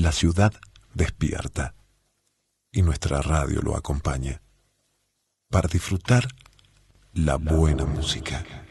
la ciudad despierta y nuestra radio lo acompaña para disfrutar la buena música.